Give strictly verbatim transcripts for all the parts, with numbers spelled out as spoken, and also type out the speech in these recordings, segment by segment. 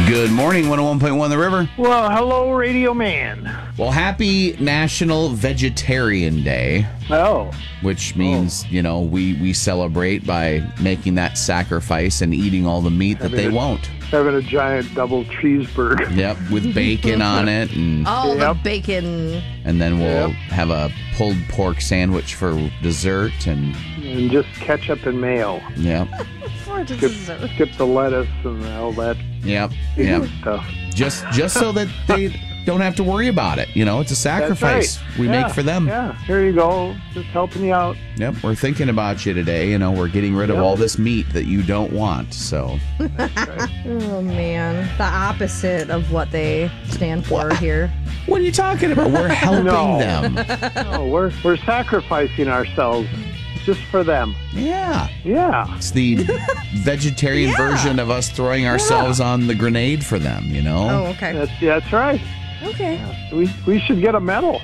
Good morning, one oh one point one The River. Well, hello, Radio Man. Well, happy National Vegetarian Day. Oh. Which means, oh. you know, we, we celebrate by making that sacrifice and eating all the meat that they a, won't. Having a giant double cheeseburger. Yep, with bacon on it. And all yep. the bacon. And then we'll yep. have a pulled pork sandwich for dessert. And, and just ketchup and mayo. Yep. For skip, dessert. skip the lettuce and all that. Yep, yep. Stuff. Just, just so that they don't have to worry about it. You know, it's a sacrifice right. we yeah, make for them. Yeah, here you go. Just helping you out. Yep, we're thinking about you today. You know, we're getting rid of yep. all this meat that you don't want. So, that's right. Oh, man. The opposite of what they stand for what? here. What are you talking about? We're helping no. them. No, we're, we're sacrificing ourselves just for them. Yeah. Yeah. It's the vegetarian yeah. version of us throwing ourselves yeah. on the grenade for them, you know? Oh, okay. That's, that's right. Okay. Yeah. We, we should get a medal.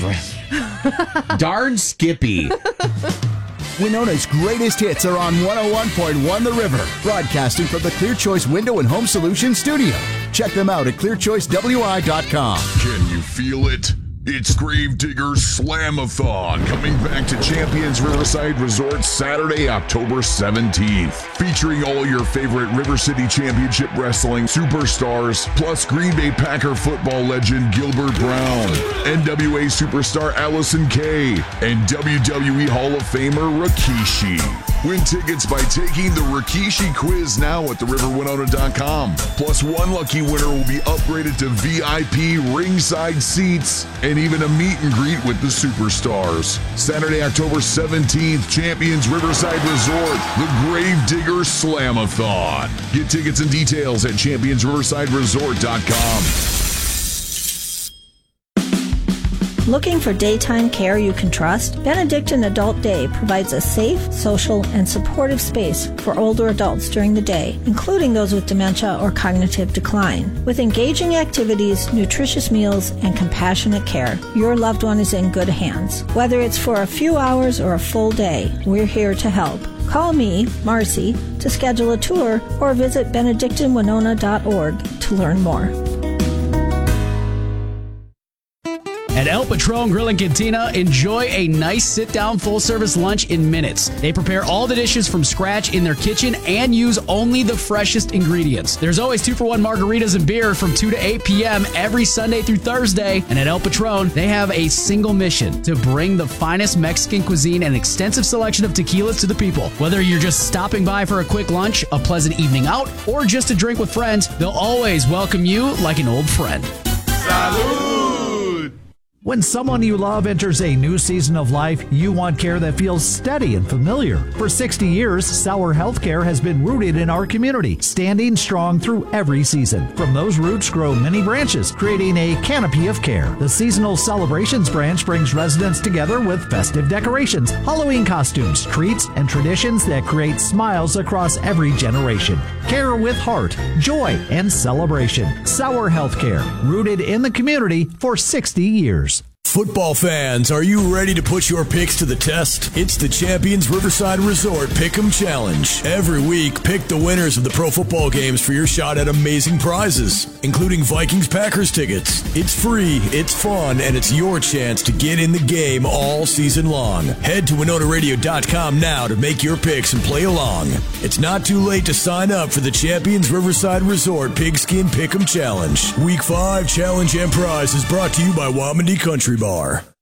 Darn Skippy. Winona's greatest hits are on one oh one point one The River, broadcasting from the Clear Choice Window and Home Solutions studio. Check them out at clear choice w i dot com. Can you feel it? It's Gravediggers Slamathon, coming back to Champions Riverside Resort Saturday, October seventeenth. Featuring all your favorite River City Championship Wrestling superstars, plus Green Bay Packer football legend Gilbert Brown, N W A superstar Allison Kay, and W W E Hall of Famer Rikishi. Win tickets by taking the Rikishi quiz now at the river winona dot com. Plus, one lucky winner will be upgraded to V I P ringside seats and even a meet and greet with the superstars. Saturday, October seventeenth, Champions Riverside Resort, the Gravediggers Slamathon. Get tickets and details at champions riverside resort dot com. Looking for daytime care you can trust? Benedictine Adult Day provides a safe, social, and supportive space for older adults during the day, including those with dementia or cognitive decline. With engaging activities, nutritious meals, and compassionate care, your loved one is in good hands. Whether it's for a few hours or a full day, we're here to help. Call me, Marcy, to schedule a tour or visit benedictine winona dot org to learn more. At El Patron Grill and Cantina, enjoy a nice sit-down full-service lunch in minutes. They prepare all the dishes from scratch in their kitchen and use only the freshest ingredients. There's always two-for-one margaritas and beer from two to eight p.m. every Sunday through Thursday. And at El Patron, they have a single mission: to bring the finest Mexican cuisine and extensive selection of tequilas to the people. Whether you're just stopping by for a quick lunch, a pleasant evening out, or just a drink with friends, they'll always welcome you like an old friend. Salud! When someone you love enters a new season of life, you want care that feels steady and familiar. For sixty years, Sauer Healthcare has been rooted in our community, standing strong through every season. From those roots grow many branches, creating a canopy of care. The Seasonal Celebrations branch brings residents together with festive decorations, Halloween costumes, treats, and traditions that create smiles across every generation. Care with heart, joy, and celebration. Sauer Healthcare, rooted in the community for sixty years. Football fans, are you ready to put your picks to the test? It's the Champions Riverside Resort Pick'em Challenge. Every week, pick the winners of the pro football games for your shot at amazing prizes, including Vikings-Packers tickets. It's free, it's fun, and it's your chance to get in the game all season long. Head to winona radio dot com now to make your picks and play along. It's not too late to sign up for the Champions Riverside Resort Pigskin Pick'em Challenge. Week five Challenge and Prize is brought to you by Wapiti Country Bar.